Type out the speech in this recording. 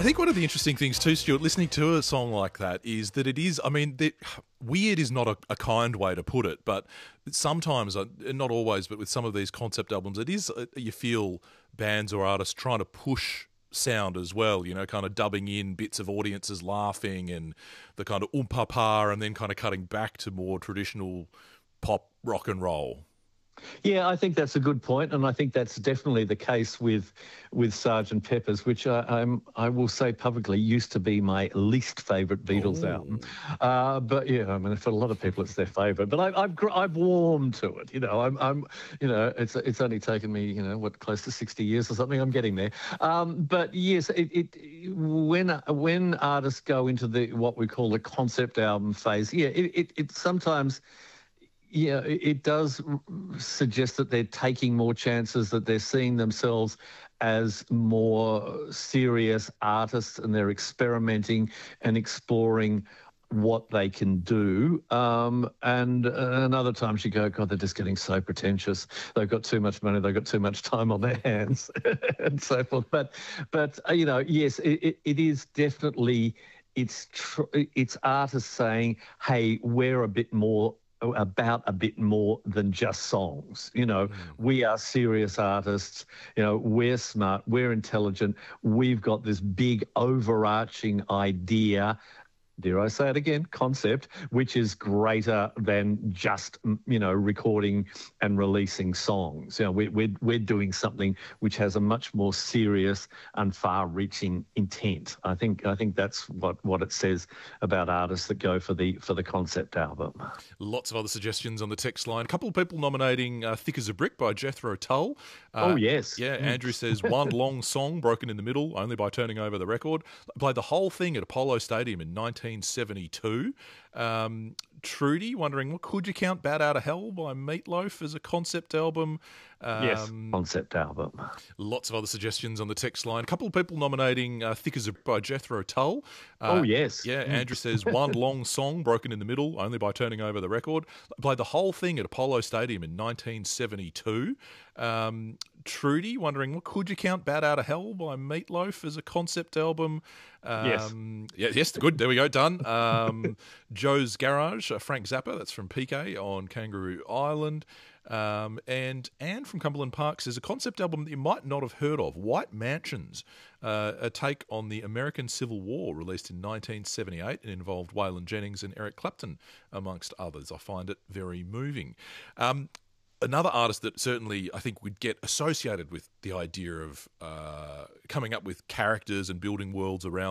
I think one of the interesting things too, Stuart, listening to a song like that is that it is, weird is not a kind way to put it, but sometimes, not always, but with some of these concept albums, it is, you feel bands or artists trying to push sound as well, kind of dubbing in bits of audiences laughing and the kind of pa, and then kind of cutting back to more traditional pop rock and roll. Yeah, I think that's a good point, and I think that's definitely the case with Sgt. Pepper's, which I will say publicly used to be my least favourite Beatles album. But yeah, I mean, for a lot of people, it's their favourite. But I've warmed to it. It's only taken me close to 60 years or something. I'm getting there. But yes, when artists go into what we call the concept album phase, it sometimes. Yeah, it does suggest that they're taking more chances, that they're seeing themselves as more serious artists, and they're experimenting and exploring what they can do. And other times you go, God, they're just getting so pretentious. They've got too much money. They've got too much time on their hands and so forth. But yes, it is definitely, it's artists saying, hey, we're about a bit more than just songs. We are serious artists. We're smart, we're intelligent. We've got this big overarching idea, dare I say it again, concept, which is greater than just, recording and releasing songs. We're doing something which has a much more serious and far-reaching intent. I think that's what it says about artists that go for the concept album. Lots of other suggestions on the text line. A couple of people nominating Thick as a Brick by Jethro Tull. Oh, yes. Yeah, Andrew says one long song broken in the middle only by turning over the record. Played the whole thing at Apollo Stadium in 1972. Trudy wondering, what could you count Bat Out of Hell by Meatloaf as a concept album? Yes, concept album. Lots of other suggestions on the text line. A couple of people nominating Thick as a Brick by Jethro Tull. Oh, yes. Yeah, Andrew says one long song broken in the middle only by turning over the record. Played the whole thing at Apollo Stadium in 1972. Trudy wondering, what could you count Bat Out of Hell by Meatloaf as a concept album? Yes. Yes, good. There we go. Done. Joe's Garage, Frank Zappa, that's from PK on Kangaroo Island. And Anne from Cumberland Park says a concept album that you might not have heard of, White Mansions, a take on the American Civil War, released in 1978 and involved Waylon Jennings and Eric Clapton, amongst others. I find it very moving. Another artist that certainly I think would get associated with the idea of coming up with characters and building worlds around